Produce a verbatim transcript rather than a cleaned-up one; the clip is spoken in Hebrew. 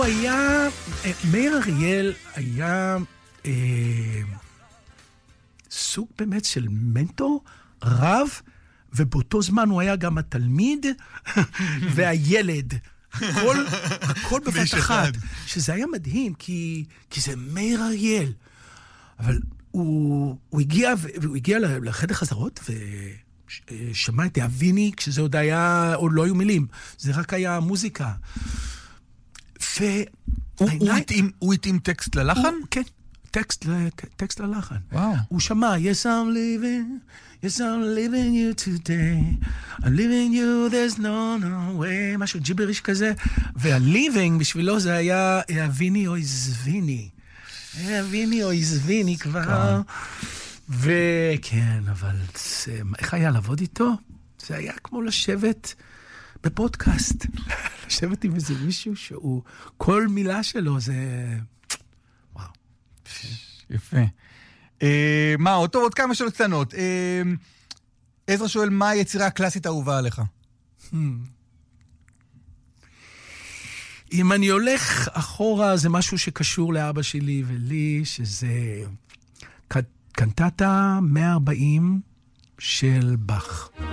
הוא היה, מאיר אריאל היה אה, סוג באמת של מנטור, רב, ובאותו זמן הוא היה גם התלמיד והילד. הכל, הכל בבת אחת. שזה היה מדהים, כי, כי זה מאיר אריאל. אבל הוא, הוא הגיע, הוא הגיע לחדר חזרות, ושמע את אביני, כשזה עוד היה, עוד לא היו מילים. זה רק היה מוזיקה. ו... הוא התאים טקסט ללחן? כן, טקסט ללחן. וואו. הוא שמע, yes, I'm living, yes, I'm living you today, I'm living you, there's no, no way, משהו ג'יבריש כזה, וה-living בשבילו זה היה אביני או עזביני. אביני או עזביני כבר. וכן, אבל איך היה לעבוד איתו? זה היה כמו לשבת בפודקאסט. לשבת עם איזה מישהו שהוא, כל מילה שלו זה... וואו. יפה. מה, עוד טוב, עוד כמה שאלות קטנות. עזרא שואל, מה היצירה הקלאסית האהובה עליך? אם אני הולך אחורה, זה משהו שקשור לאבא שלי ולי, שזה קנטטה מאה וארבעים של באך.